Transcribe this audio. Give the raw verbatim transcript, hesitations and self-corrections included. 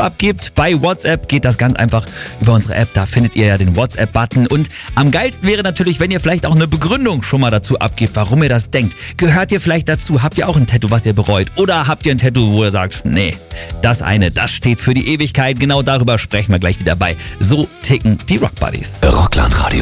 abgibt. Bei WhatsApp geht das ganz einfach über unsere App. Da findet ihr ja den WhatsApp-Button. Und am geilsten wäre natürlich, wenn ihr vielleicht auch eine Begründung schon mal dazu abgibt, warum ihr das denkt. Gehört ihr vielleicht dazu? Habt ihr auch ein Tattoo, was ihr bereut? Oder habt ihr ein Tattoo, wo ihr sagt, nee, das eine, das steht für die Ewigkeit. Genau darüber sprechen wir gleich wieder bei So ticken die Rock Buddies. Rockland Radio.